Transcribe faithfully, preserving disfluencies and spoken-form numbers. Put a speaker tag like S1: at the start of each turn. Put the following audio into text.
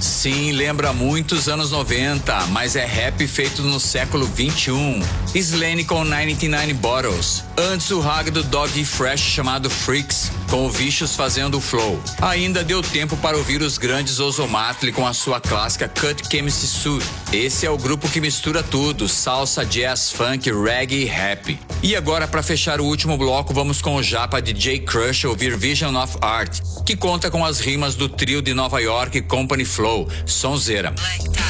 S1: Sim, lembra muito os anos noventa, mas é rap feito no século vinte e um. Slane com noventa e nove Bottles. Antes o rag do Dog Fresh chamado Freaks, com o Vicious fazendo o flow. Ainda deu tempo para ouvir os grandes Ozomatli com a sua clássica Cut Chemistry Suit. Esse é o grupo que mistura tudo: salsa, jazz, funk, reggae e rap. E agora, para fechar o último bloco, vamos com o japa D J Crush ouvir Vision of Art, que conta com as rimas do trio de Nova York Company Flow, sonzeira.